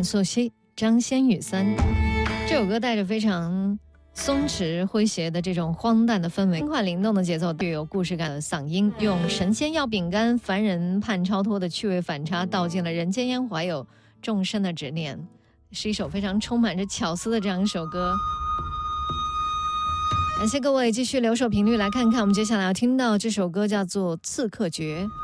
任素汐、张先宇三。这首歌带着非常松弛诙谐的这种荒诞的氛围，轻快灵动的节奏，具有故事感的嗓音，用神仙要饼干、凡人盼超脱的趣味反差，道尽了人间烟火有众生的执念，是一首非常充满着巧思的这样一首歌。感谢各位继续留守频率来看看，我们接下来要听到这首歌叫做《刺客诀》。